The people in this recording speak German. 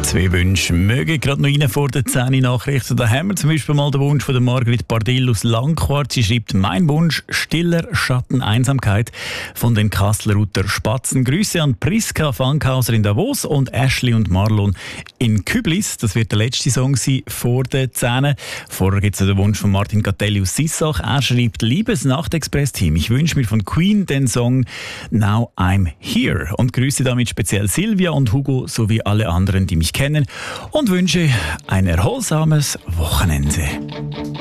2 Wünsche mögen gerade noch rein vor der 10 Nachrichten. Da haben wir zum Beispiel mal den Wunsch von der Margrit Bardill aus Langquart. Sie schreibt: Mein Wunsch, stiller Schatten, Einsamkeit von den Kastelruther Spatzen. Grüße an Priska Fankhauser in Davos und Ashley und Marlon in Küblis. Das wird der letzte Song sein vor der 10. Vorher gibt es den Wunsch von Martin Gattelli aus Sissach. Er schreibt: Liebes Nacht-Express-Team, ich wünsche mir von Queen den Song Now I'm Here und grüße damit speziell Silvia und Hugo sowie alle anderen, die mich kennen, und wünsche ein erholsames Wochenende.